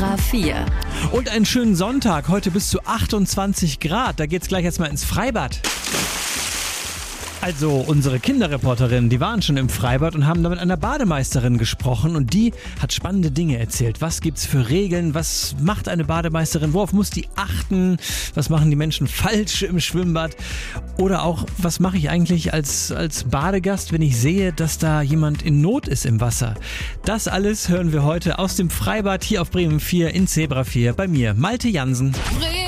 Zebra 4. Und einen schönen Sonntag, heute bis zu 28 Grad. Da geht's gleich erstmal ins Freibad. Also unsere Kinderreporterinnen, die waren schon im Freibad und haben da mit einer Bademeisterin gesprochen und die hat spannende Dinge erzählt. Was gibt's für Regeln? Was macht eine Bademeisterin? Worauf muss die achten? Was machen die Menschen falsch im Schwimmbad? Oder auch, was mache ich eigentlich als Badegast, wenn ich sehe, dass da jemand in Not ist im Wasser? Das alles hören wir heute aus dem Freibad hier auf Bremen 4 in Zebra 4 bei mir, Malte Jansen. Bremen